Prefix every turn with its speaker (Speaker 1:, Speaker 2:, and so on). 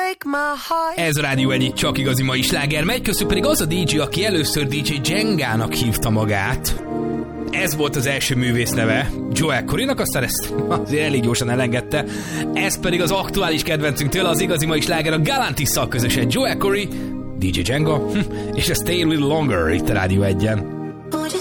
Speaker 1: Ez a rádió egyik csak igazi mai sláger megy, közül pedig az a DJ, aki először DJ Jengának hívta magát. Ez volt az első művész neve, Joel Corrynak, aztán ezt azért elég gyorsan elengedte. Ez pedig az aktuális kedvencünk tőle, az igazi mai sláger, a Galantisszal közösen Joel Corry, DJ Jenga, és a Stay a Little Longer itt a rádió egyen.